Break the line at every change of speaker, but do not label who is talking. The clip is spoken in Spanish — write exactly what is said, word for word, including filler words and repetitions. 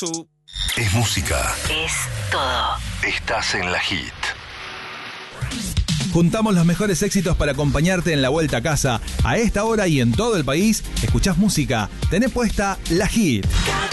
Su.
Es música.
Es todo.
Estás en la Hit.
Juntamos los mejores éxitos para acompañarte en la vuelta a casa. A esta hora y en todo el país, escuchás música. Tenés puesta la Hit.